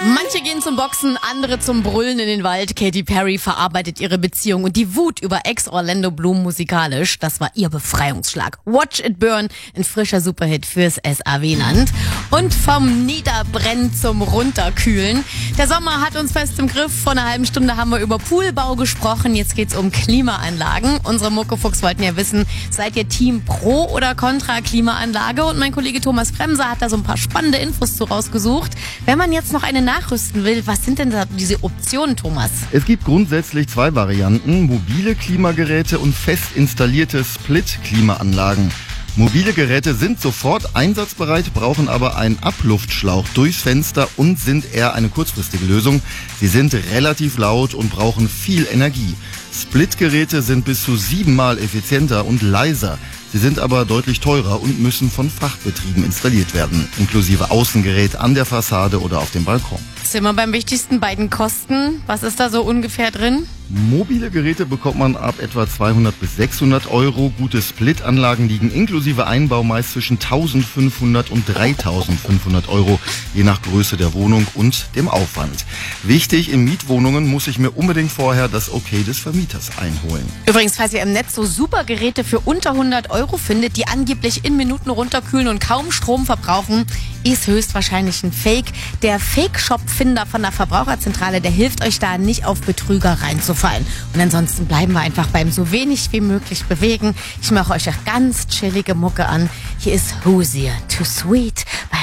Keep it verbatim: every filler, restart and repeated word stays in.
Manche gehen zum Boxen, andere zum Brüllen in den Wald. Katy Perry verarbeitet ihre Beziehung und die Wut über Ex-Orlando Bloom musikalisch. Das war ihr Befreiungsschlag. Watch It Burn, ein frischer Superhit fürs S A W-Land. Und vom Niederbrennen zum Runterkühlen. Der Sommer hat uns fest im Griff. Vor einer halben Stunde haben wir über Poolbau gesprochen. Jetzt geht's um Klimaanlagen. Unsere Muckefuchs wollten ja wissen, seid ihr Team Pro oder Contra Klimaanlage? Und mein Kollege Thomas Bremser hat da so ein paar spannende Infos zu rausgesucht. Wenn man jetzt noch eine nachrüsten will, was sind denn da diese Optionen, Thomas? Es gibt grundsätzlich zwei Varianten: mobile Klimageräte und fest installierte Split-Klimaanlagen. Mobile Geräte sind sofort einsatzbereit, brauchen aber einen Abluftschlauch durchs Fenster und sind eher eine kurzfristige Lösung. Sie sind relativ laut und brauchen viel Energie. Split-Geräte sind bis zu siebenmal effizienter und leiser. Sie sind aber deutlich teurer und müssen von Fachbetrieben installiert werden, inklusive Außengerät an der Fassade oder auf dem Balkon. Sind wir beim wichtigsten beiden Kosten. Was ist da so ungefähr drin? Mobile Geräte bekommt man ab etwa zweihundert bis sechshundert Euro. Gute Split-Anlagen liegen inklusive Einbau meist zwischen eintausendfünfhundert und dreitausendfünfhundert Euro, je nach Größe der Wohnung und dem Aufwand. Wichtig, in Mietwohnungen muss ich mir unbedingt vorher das Okay des Vermieters einholen. Übrigens, falls ihr im Netz so super Geräte für unter hundert Euro findet, die angeblich in Minuten runterkühlen und kaum Strom verbrauchen, ist höchstwahrscheinlich ein Fake. Der Fake-Shop-Finder von der Verbraucherzentrale, der hilft euch da nicht auf Betrüger reinzufallen. Und ansonsten bleiben wir einfach beim so wenig wie möglich bewegen. Ich mache euch auch ganz chillige Mucke an. Hier ist Hozier, Too Sweet bei